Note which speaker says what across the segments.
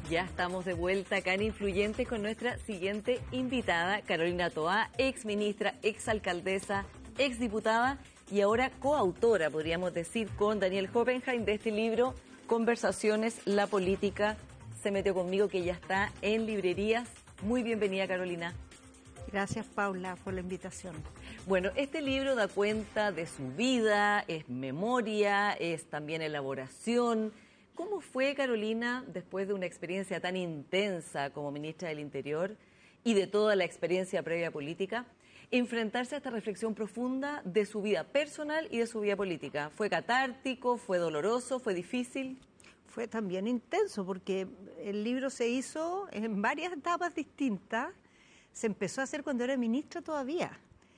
Speaker 1: Ya estamos de vuelta acá en Influyentes con nuestra siguiente invitada, Carolina Toá, ex ministra, ex alcaldesa, ex diputada y ahora coautora, podríamos decir, con Daniel Hoppenheim de este libro, Conversaciones, la política se metió conmigo, que ya está en librerías. Muy bienvenida, Carolina.
Speaker 2: Gracias, Paula, por la invitación.
Speaker 1: Bueno, este libro da cuenta de su vida, es memoria, es también elaboración. ¿Cómo fue, Carolina, después de una experiencia tan intensa como ministra del Interior y de toda la experiencia previa política, enfrentarse a esta reflexión profunda de su vida personal y de su vida política? ¿Fue catártico, fue doloroso, fue difícil?
Speaker 2: Fue también intenso porque el libro se hizo en varias etapas distintas. Se empezó a hacer cuando era ministra todavía.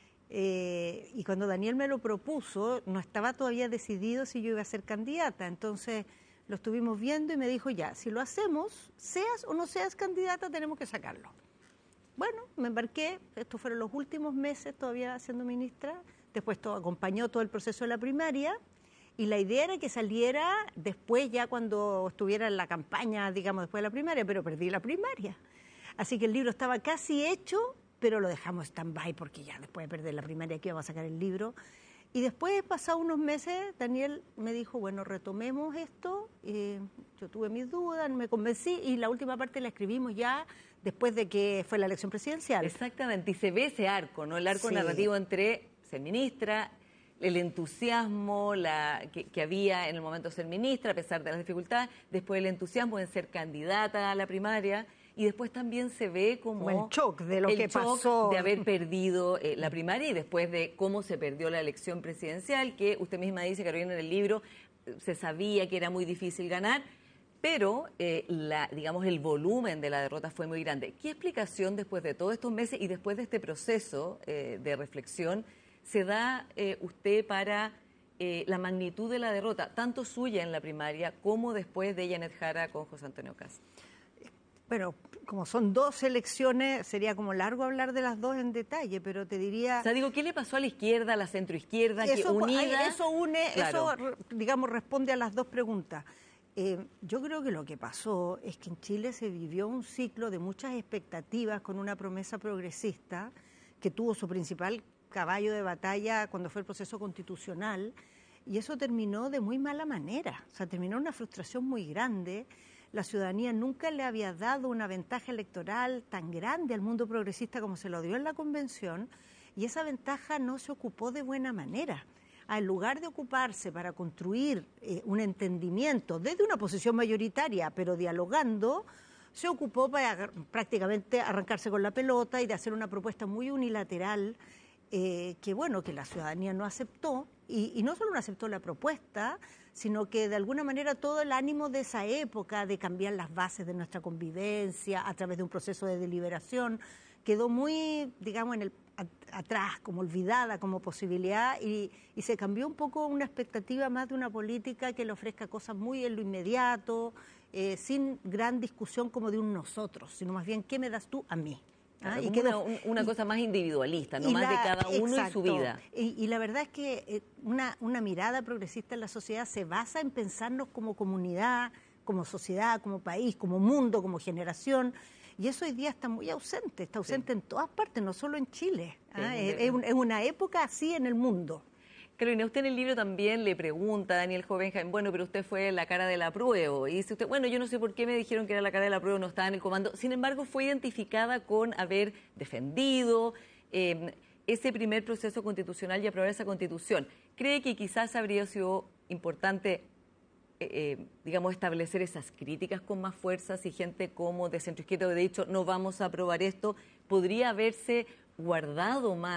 Speaker 2: Y cuando Daniel me lo propuso, no estaba todavía decidido si yo iba a ser candidata. Entonces lo estuvimos viendo y me dijo, ya, si lo hacemos, seas o no seas candidata, tenemos que sacarlo. Bueno, me embarqué, estos fueron los últimos meses todavía siendo ministra, después acompañó todo el proceso de la primaria, y la idea era que saliera después, ya cuando estuviera en la campaña, digamos, después de la primaria, pero perdí la primaria. Así que el libro estaba casi hecho, pero lo dejamos stand-by porque ya después de perder la primaria aquí íbamos a sacar el libro. Y después, pasados unos meses, Daniel me dijo, bueno, retomemos esto. Yo tuve mis dudas, me convencí y la última parte la escribimos ya después de que fue la elección presidencial.
Speaker 1: Exactamente, y se ve ese arco, ¿no? El arco narrativo entre ser ministra, el entusiasmo que había en el momento de ser ministra, a pesar de las dificultades, después el entusiasmo en ser candidata a la primaria. Y después también se ve como
Speaker 2: el shock de lo que pasó,
Speaker 1: de haber perdido la primaria y después de cómo se perdió la elección presidencial, que usted misma dice, Carolina, en el libro, se sabía que era muy difícil ganar, pero digamos el volumen de la derrota fue muy grande. ¿Qué explicación después de todos estos meses y después de este proceso de reflexión se da usted para la magnitud de la derrota, tanto suya en la primaria como después de Janet Jara con José Antonio Kast?
Speaker 2: Pero como son dos elecciones, sería como largo hablar de las dos en detalle, pero te diría...
Speaker 1: O sea, digo, ¿qué le pasó a la izquierda, a la centroizquierda, que unida?
Speaker 2: Eso, digamos, responde a las dos preguntas. Yo creo que lo que pasó es que en Chile se vivió un ciclo de muchas expectativas con una promesa progresista que tuvo su principal caballo de batalla cuando fue el proceso constitucional, y eso terminó de muy mala manera. O sea, terminó una frustración muy grande. La ciudadanía nunca le había dado una ventaja electoral tan grande al mundo progresista como se lo dio en la convención, y esa ventaja no se ocupó de buena manera. En lugar de ocuparse para construir un entendimiento desde una posición mayoritaria, pero dialogando, se ocupó para prácticamente arrancarse con la pelota y de hacer una propuesta muy unilateral que la ciudadanía no aceptó, y no solo no aceptó la propuesta, sino que de alguna manera todo el ánimo de esa época de cambiar las bases de nuestra convivencia a través de un proceso de deliberación quedó muy, digamos, atrás, como olvidada como posibilidad, y se cambió un poco una expectativa más de una política que le ofrezca cosas muy en lo inmediato, sin gran discusión como de un nosotros, sino más bien, ¿qué me das tú a mí?
Speaker 1: Y una cosa más individualista, no más de cada uno y su vida.
Speaker 2: Y la verdad es que una mirada progresista en la sociedad se basa en pensarnos como comunidad, como sociedad, como país, como mundo, como generación, y eso hoy día está muy ausente, está ausente en todas partes, no solo en Chile. Es una época así en el mundo.
Speaker 1: Carolina, usted en el libro también le pregunta a Daniel Hoppenheim, bueno, pero usted fue la cara del apruebo, y dice usted, bueno, yo no sé por qué me dijeron que era la cara del apruebo, no estaba en el comando, sin embargo fue identificada con haber defendido ese primer proceso constitucional y aprobar esa constitución. ¿Cree que quizás habría sido importante, digamos, establecer esas críticas con más fuerza si gente como de centroizquierda hubiera dicho, no vamos a aprobar esto, podría haberse guardado más